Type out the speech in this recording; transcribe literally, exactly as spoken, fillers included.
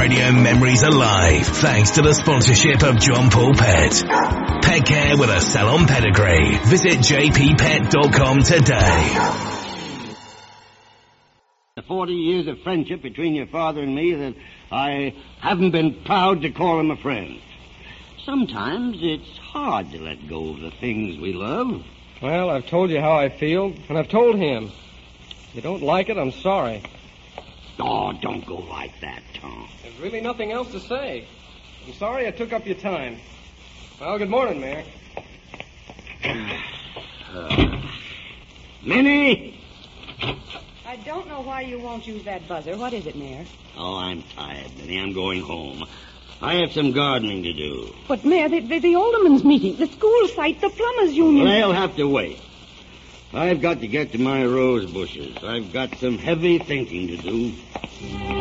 radio memories alive thanks to the sponsorship of John Paul Pet. Pet care with a salon pedigree. Visit j p pet dot com today. The forty years of friendship between your father and me that I haven't been proud to call him a friend. Sometimes it's hard to let go of the things we love. Well, I've told you how I feel, and I've told him. If you don't like it, I'm sorry. Oh, don't go like that, Tom. There's really nothing else to say. I'm sorry I took up your time. Well, good morning, Mayor. uh, Minnie! I don't know why you won't use that buzzer. What is it, Mayor? Oh, I'm tired, Minnie. I'm going home. I have some gardening to do. But, Mayor, the, the, the alderman's meeting, the school site, the plumbers' union... They'll have to wait. I've got to get to my rose bushes. I've got some heavy thinking to do.